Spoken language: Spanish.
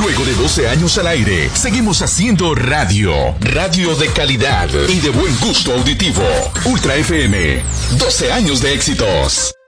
Luego de 12 años al aire, seguimos haciendo radio. Radio de calidad y de buen gusto auditivo. Ultra FM, 12 años de éxitos.